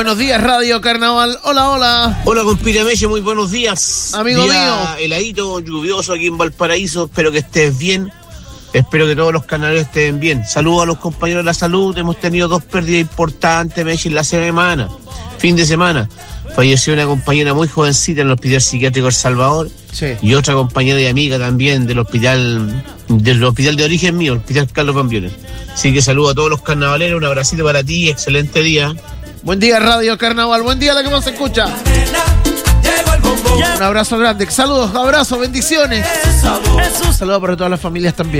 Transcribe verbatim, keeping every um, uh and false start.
Buenos días, Radio Carnaval. Hola, hola. Hola, compita Meche, muy buenos días. Amigo Día mío. heladito, lluvioso aquí en Valparaíso. Espero que estés bien. Espero que todos los canales estén bien. Saludos a los compañeros de la salud. Hemos tenido dos pérdidas importantes, Meche, en la semana. Fin de semana. Falleció una compañera muy jovencita en el Hospital Psiquiátrico El Salvador. Sí. Y otra compañera y amiga también del hospital, del hospital de origen mío, el Hospital Carlos Bambiones. Así que saludo a todos los carnavaleros. Un abracito para ti. Excelente día. Buen día, Radio Carnaval. Buen día a la que más se escucha. Un abrazo grande. Saludos, abrazos, bendiciones. Saludos para todas las familias también.